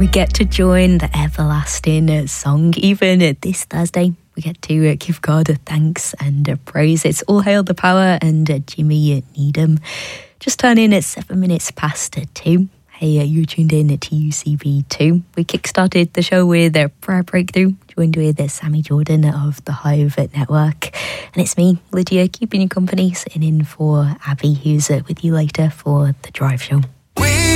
we get to join the everlasting song. Even this Thursday, we get to give God a thanks and a praise. It's All Hail the Power and Jimmy Needham. Just turning at 7 minutes past 2. Hey, you're tuned in to UCB2. We kickstarted the show with a prayer breakthrough, joined with Sammy Jordan of the Hive Network. And it's me, Lydia, keeping you company, sitting in for Abby, who's with you later for the Drive Show.